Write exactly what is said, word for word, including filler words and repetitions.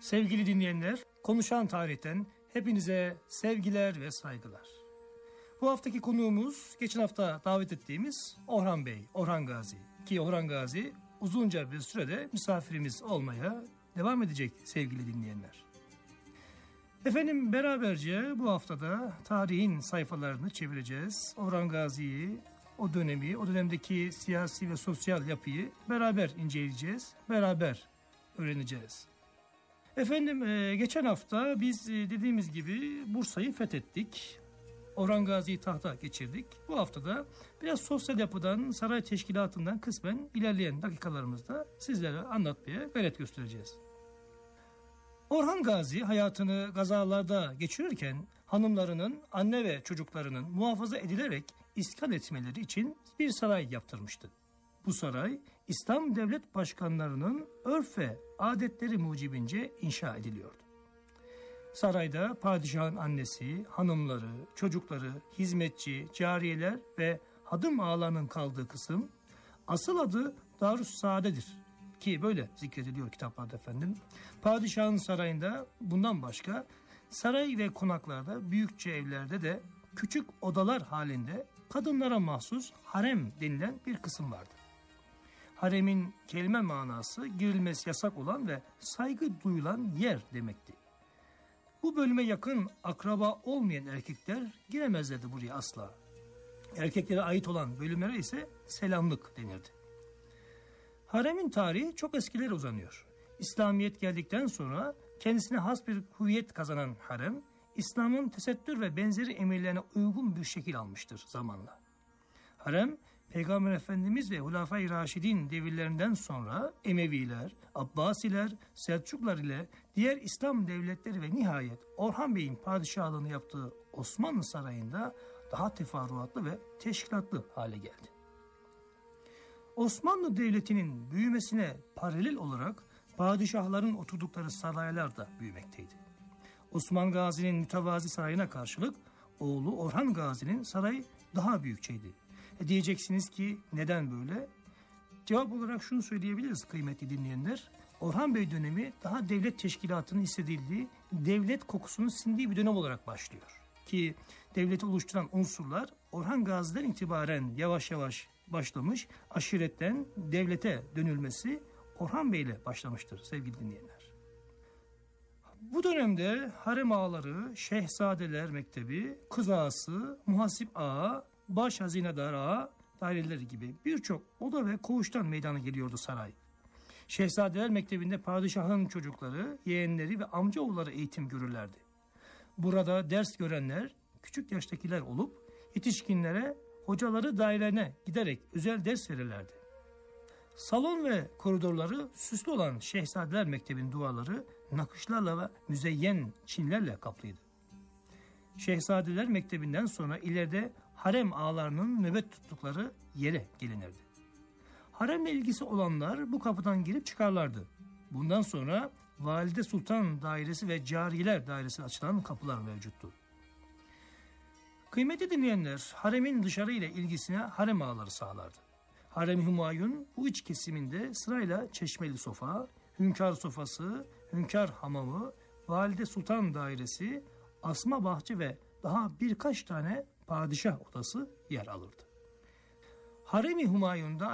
Sevgili dinleyenler, Konuşan Tarih'ten hepinize sevgiler ve saygılar. Bu haftaki konuğumuz geçen hafta davet ettiğimiz Orhan Bey, Orhan Gazi. Ki Orhan Gazi uzunca bir sürede misafirimiz olmaya devam edecek sevgili dinleyenler. Efendim beraberce bu haftada tarihin sayfalarını çevireceğiz. Orhan Gazi'yi, o dönemi, o dönemdeki siyasi ve sosyal yapıyı beraber inceleyeceğiz, beraber öğreneceğiz. Efendim geçen hafta biz dediğimiz gibi Bursa'yı fethettik. Orhan Gazi'yi tahta geçirdik. Bu haftada biraz sosyal yapıdan, saray teşkilatından kısmen ilerleyen dakikalarımızda sizlere anlatmaya gayret göstereceğiz. Orhan Gazi hayatını gazalarda geçirirken hanımlarının, anne ve çocuklarının muhafaza edilerek iskan etmeleri için bir saray yaptırmıştı. Bu saray İslam devlet başkanlarının örf ve adetleri mucibince inşa ediliyordu. Sarayda padişahın annesi, hanımları, çocukları, hizmetçi, cariyeler ve hadım ağalarının kaldığı kısım asıl adı Darus Saade'dir ki böyle zikrediliyor kitaplarda efendim. Padişahın sarayında bundan başka saray ve konaklarda, büyükçe evlerde de küçük odalar halinde kadınlara mahsus harem denilen bir kısım vardı. Haremin kelime manası girilmesi yasak olan ve saygı duyulan yer demekti. Bu bölüme yakın akraba olmayan erkekler giremezlerdi buraya asla. Erkeklere ait olan bölümlere ise selamlık denirdi. Haremin tarihi çok eskilere uzanıyor. İslamiyet geldikten sonra kendisine has bir hüviyet kazanan harem, İslam'ın tesettür ve benzeri emirlerine uygun bir şekil almıştır zamanla. Harem, Peygamber Efendimiz ve Hulafai Raşidin devirlerinden sonra Emeviler, Abbasiler, Selçuklar ile diğer İslam devletleri ve nihayet Orhan Bey'in padişahlığını yaptığı Osmanlı Sarayı'nda daha teferruatlı ve teşkilatlı hale geldi. Osmanlı Devleti'nin büyümesine paralel olarak padişahların oturdukları saraylar da büyümekteydi. Osman Gazi'nin mütevazi sarayına karşılık oğlu Orhan Gazi'nin sarayı daha büyükçeydi. E diyeceksiniz ki neden böyle? Cevap olarak şunu söyleyebiliriz kıymetli dinleyenler. Orhan Bey dönemi daha devlet teşkilatının hissedildiği, devlet kokusunun sindiği bir dönem olarak başlıyor. Ki devleti oluşturan unsurlar Orhan Gazi'den itibaren yavaş yavaş başlamış, aşiretten devlete dönülmesi Orhan Bey ile başlamıştır sevgili dinleyenler. Bu dönemde harem ağaları, şehzadeler mektebi, kız ağası, muhasip ağa, baş hazinedar ağa daireleri gibi birçok oda ve koğuştan meydana geliyordu saray. Şehzadeler mektebinde padişahın çocukları, yeğenleri ve amcaoğulları eğitim görürlerdi. Burada ders görenler küçük yaştakiler olup yetişkinlere hocaları dairelerine giderek özel ders verirlerdi. Salon ve koridorları süslü olan Şehzadeler Mektebi'nin duvarları nakışlarla ve müzeyyen çinlerle kaplıydı. Şehzadeler Mektebi'nden sonra ileride harem ağalarının nöbet tuttukları yere gelinirdi. Haremle ilgisi olanlar bu kapıdan girip çıkarlardı. Bundan sonra Valide Sultan Dairesi ve Cariyeler Dairesi açılan kapılar mevcuttu. Kıymetli dinleyenler, haremin dışarı ile ilgisine harem ağaları sağlardı. Harem-i Hümayun bu iç kesiminde sırayla Çeşmeli Sofa, Hünkâr Sofası, Hünkâr Hamamı, Valide Sultan Dairesi, Asma Bahçe ve daha birkaç tane padişah odası yer alırdı. Harem-i Hümayun'da